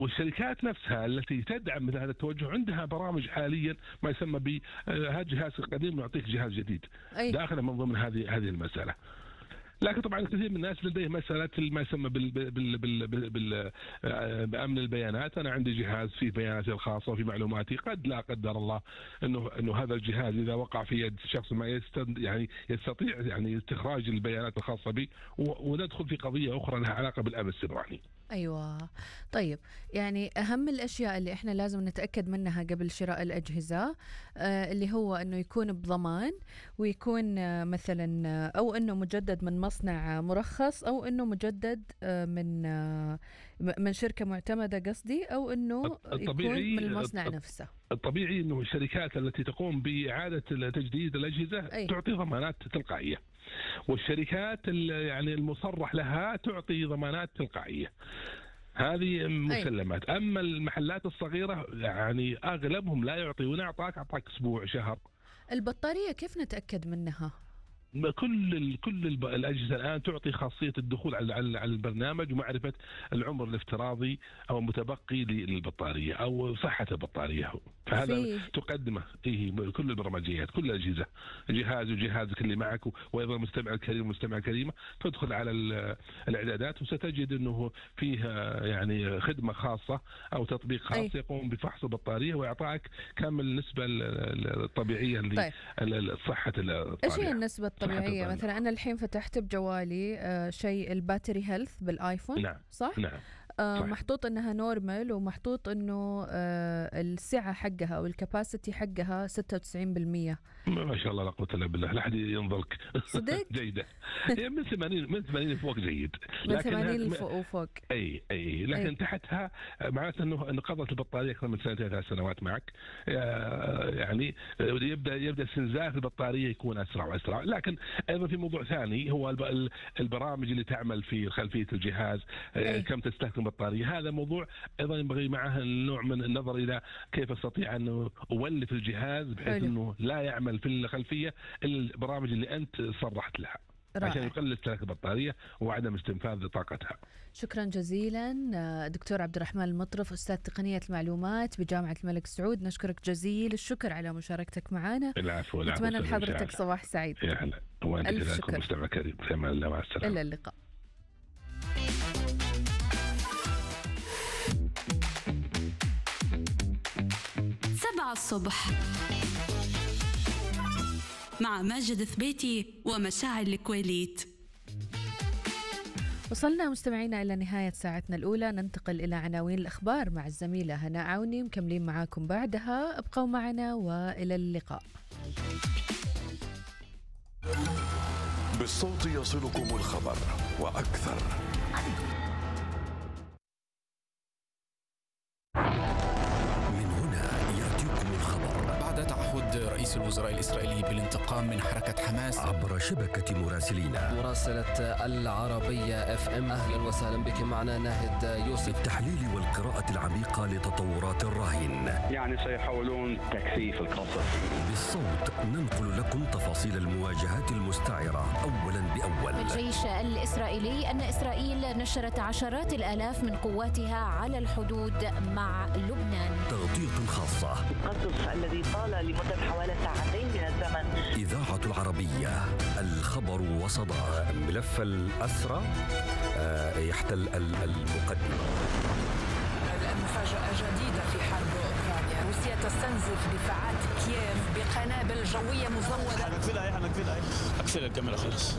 والشركات نفسها التي تدعم مثل هذا التوجه عندها برامج حاليا ما يسمى ب هذا جهاز قديم نعطيك جهاز جديد داخل من ضمن هذه المسألة. لكن طبعا كثير من الناس لديه مسألة ما يسمى بأمن البيانات. أنا عندي جهاز فيه بياناتي الخاصة وفي معلوماتي، قد لا قدر الله إنه هذا الجهاز إذا وقع في يد شخص ما يعني يستطيع يعني استخراج البيانات الخاصة بي، وندخل في قضية أخرى لها علاقة بالأمن السيبراني. أيوة. طيب يعني أهم الأشياء اللي إحنا لازم نتأكد منها قبل شراء الأجهزة اللي هو أنه يكون بضمان، ويكون مثلا أو أنه مجدد من مصنع مرخص، أو أنه مجدد من شركة معتمدة قصدي، أو أنه يكون من المصنع نفسه. الطبيعي أنه الشركات التي تقوم بإعادة تجديد الأجهزة تعطي ضمانات تلقائية، والشركات يعني المصرح لها تعطي ضمانات تلقائية، هذه مسلمات. أما المحلات الصغيرة يعني أغلبهم لا يعطي، أعطاك أسبوع شهر. البطارية كيف نتأكد منها؟ كل الأجهزة الآن تعطي خاصية الدخول على البرنامج ومعرفة العمر الافتراضي أو المتبقي للبطارية أو صحة البطارية، فهذا تقدمه كل البرمجيات، كل الأجهزة، جهازك اللي معك، وأيضا المستمع الكريم والمستمع الكريمة، تدخل على الإعدادات وستجد أنه فيه يعني خدمة خاصة أو تطبيق خاص يقوم بفحص البطارية ويعطاك كامل النسبة الطبيعية لصحة الطارئة. إيش هي النسبة الطبيعية؟ مثلا أنا الحين فتحت بجوالي شيء الباتري هيلث بالآيفون. نعم. صح؟ نعم. محطوط انها نورمال، ومحطوط انه السعة حقها او الكاباسيتي حقها 96%. ما شاء الله لا قوة الا بالله، لا احد ينظرك. صدق؟ جيدة. من 80 فوق جيد. من 80 وفوق. اي لكن تحتها معناته انه قضت البطارية اكثر من 2-3 سنوات معك، يعني يبدا استنزاف البطارية يكون اسرع واسرع. لكن ايضا في موضوع ثاني هو البرامج اللي تعمل في خلفية الجهاز، كم تستخدم البطارية. هذا موضوع أيضا ينبغي معه النوع من النظر إلى كيف أستطيع أن أولف الجهاز بحيث أنه لا يعمل في الخلفية البرامج اللي أنت صرحت لها، عشان يقلل استهلاك البطارية وعدم استنفاذ طاقتها. شكرا جزيلا دكتور عبد الرحمن المطرف، أستاذ تقنية المعلومات بجامعة الملك سعود. نشكرك جزيل الشكر على مشاركتك معنا. العفو. أتمنى لحضرتك صباح سعيد. يا هلا، وأنت كذلك مستمع كريم. في أمان الله، مع السلامة. إلى اللقاء. الصبح مع ماجد ثبيتي ومشاعل الكويليت. وصلنا مستمعينا إلى نهاية ساعتنا الأولى، ننتقل إلى عناوين الأخبار مع الزميلة هناء عوني، مكملين معاكم بعدها. ابقوا معنا وإلى اللقاء. بالصوت يصلكم الخبر وأكثر. رئيس الوزراء الإسرائيلي بالانتقام من حركة حماس عبر شبكة مراسلينا مراسلة العربية FM. أهلا وسهلا بك، معنا ناهد يوسف. التحليل والقراءة العميقة لتطورات الراهن، يعني سيحاولون تكثيف القصف. بالصوت ننقل لكم تفاصيل المواجهات المستعرة أولا بأول. الجيش الإسرائيلي أن إسرائيل نشرت عشرات الآلاف من قواتها على الحدود مع لبنان. تغطية خاصة. القصف الذي طال لمدة حوالي ساعتين من الزمن. إذاعة العربية، الخبر وصدى. ملف الأسرى يحتل المقدمة. المفاجأة جديدة في حرب أوكرانيا، روسيا تستنزف دفاعات كييف بقنابل جوية مزودة. أقفلها الكاميرا خلاص.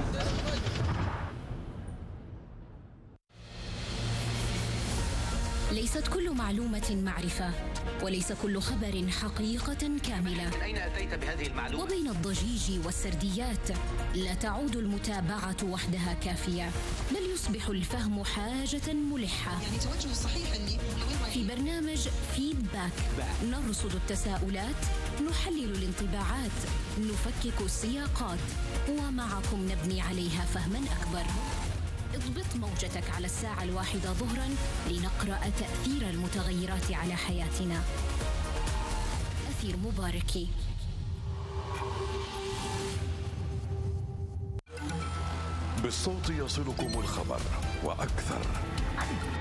ليست كل معلومة معرفة، وليس كل خبر حقيقة كاملة. من أين أتيت بهذه المعلومة؟ وبين الضجيج والسرديات لا تعود المتابعة وحدها كافية، بل يصبح الفهم حاجة ملحة. يعني توجه صحيح أني في برنامج فيدباك نرصد التساؤلات، نحلل الانطباعات، نفكك السياقات، ومعكم نبني عليها فهما أكبر. اضبط موجتك على 1:00 ظهرا لنقرأ تأثير المتغيرات على حياتنا. أثير مباركي. بالصوت يصلكم الخبر وأكثر.